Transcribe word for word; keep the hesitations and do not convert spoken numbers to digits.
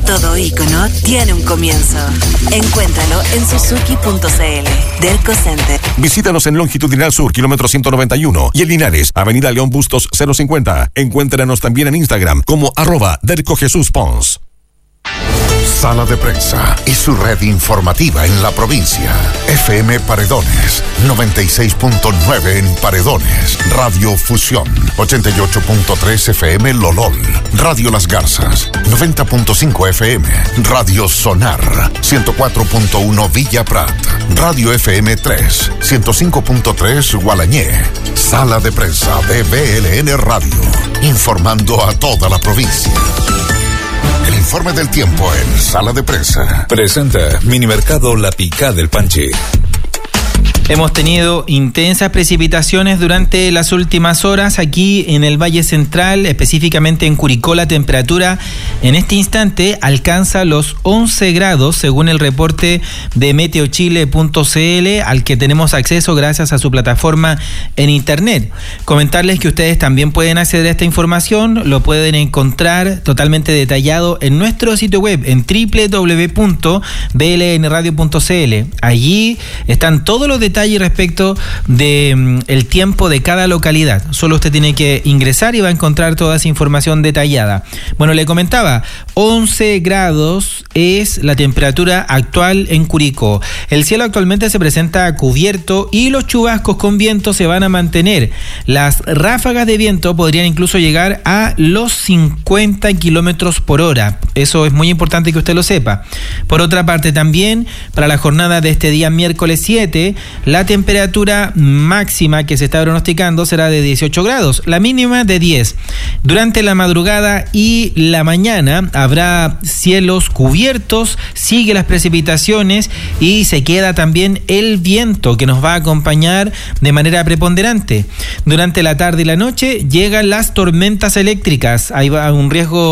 Todo ícono tiene un comienzo. Encuéntralo en suzuki punto c l. Derco Center. Visítanos en Longitudinal Sur, kilómetro ciento noventa y uno, y en Linares, Avenida León Bustos cero cincuenta. Encuéntranos también en Instagram como arroba Derco Jesús Pons. Sala de Prensa y su red informativa en la provincia. F M Paredones, noventa y seis punto nueve en Paredones. Radio Fusión, ochenta y ocho punto tres F M Lolol. Radio Las Garzas, noventa punto cinco F M. Radio Sonar, ciento cuatro punto uno Villa Prat. Radio F M tres, ciento cinco punto tres Gualañé. Sala de Prensa de B L N Radio, informando a toda la provincia. El informe del tiempo en Sala de Prensa. Presenta Minimercado La Picá del Panchi. Hemos tenido intensas precipitaciones durante las últimas horas aquí en el Valle Central, específicamente en Curicó. La temperatura en este instante alcanza los once grados, según el reporte de meteochile punto c l, al que tenemos acceso gracias a su plataforma en internet. Comentarles que ustedes también pueden acceder a esta información, lo pueden encontrar totalmente detallado en nuestro sitio web en doble u doble u doble u punto b l n radio punto c l. Allí están todos los detalles respecto de um, el tiempo de cada localidad. Solo usted tiene que ingresar y va a encontrar toda esa información detallada. Bueno, le comentaba, once grados es la temperatura actual en Curicó. El cielo actualmente se presenta cubierto y los chubascos con viento se van a mantener. Las ráfagas de viento podrían incluso llegar a los cincuenta kilómetros por hora. Eso es muy importante que usted lo sepa. Por otra parte, también para la jornada de este día miércoles siete, la temperatura máxima que se está pronosticando será de dieciocho grados, la mínima de diez. Durante la madrugada y la mañana habrá cielos cubiertos, sigue las precipitaciones y se queda también el viento que nos va a acompañar de manera preponderante. Durante la tarde y la noche llegan las tormentas eléctricas. Hay un riesgo